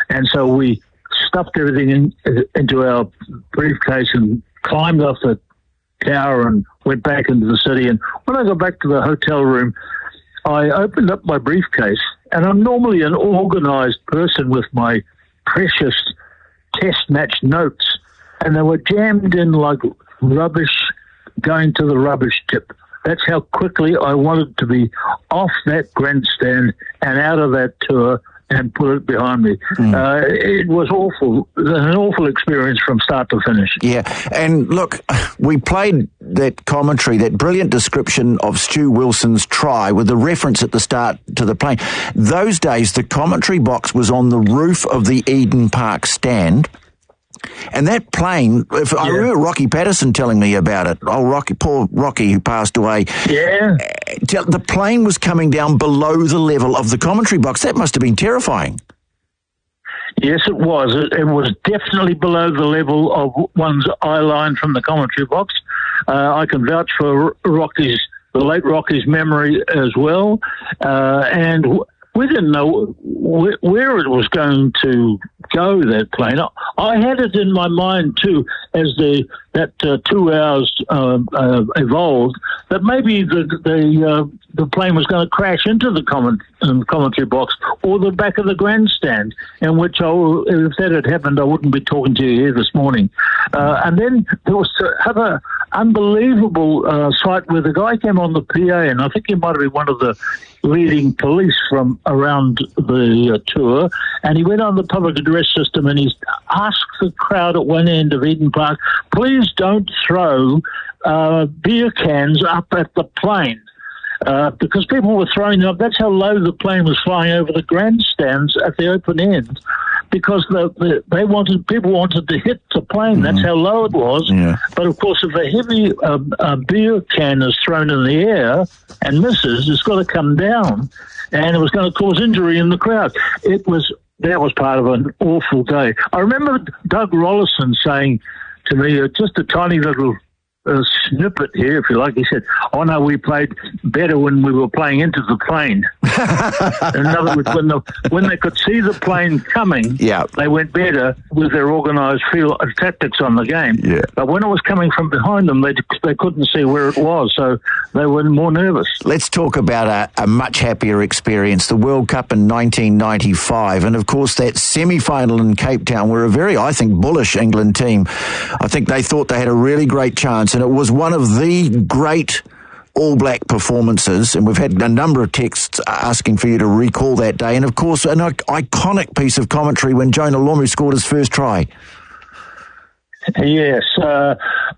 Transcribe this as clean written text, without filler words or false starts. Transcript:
And so we stuffed everything into our briefcase and climbed off the tower and went back into the city. And when I got back to the hotel room, I opened up my briefcase, and I'm normally an organised person with my precious test match notes, and they were jammed in like rubbish going to the rubbish tip. That's how quickly I wanted to be off that grandstand and out of that tour and put it behind me. It was awful. It was an awful experience from start to finish. Yeah, and look, we played that commentary, that brilliant description of Stu Wilson's try with the reference at the start to the plane. Those days, the commentary box was on the roof of the Eden Park stand. And that plane, I remember Rocky Patterson telling me about it. Oh, Rocky, poor Rocky, who passed away. Yeah. The plane was coming down below the level of the commentary box. That must have been terrifying. Yes, it was. It was definitely below the level of one's eye line from the commentary box. I can vouch for the late Rocky's memory as well. And we didn't know where it was going to go, that plane. I had it in my mind too, as that 2 hours evolved, that maybe the plane was going to crash into the commentary box or the back of the grandstand, in which if that had happened, I wouldn't be talking to you here this morning. And then there was another unbelievable sight where the guy came on the PA, and I think he might have been one of the leading police from around the tour, and he went on the public address system and he asked the crowd at one end of Eden Park, please don't throw beer cans up at the plane. Because people were throwing them up. That's how low the plane was flying over the grandstands at the open end, because people wanted to hit the plane. That's how low it was. Yeah. But of course, if a heavy beer can is thrown in the air and misses, it's got to come down, and it was going to cause injury in the crowd. That was part of an awful day. I remember Doug Rollison saying to me, just a tiny little snippet here, if you like. He said, "Oh no, we played better when we were playing into the plane." In other words, when they could see the plane coming, they went better with their organised tactics on the game. Yeah. But when it was coming from behind them, they couldn't see where it was, so they were more nervous. Let's talk about a much happier experience, the World Cup in 1995, and of course that semi-final in Cape Town, where a very, I think, bullish England team, I think they thought they had a really great chance, and it was one of the great All Black performances, and we've had a number of texts asking for you to recall that day, and of course an iconic piece of commentary when Jonah Lomu scored his first try. Yes,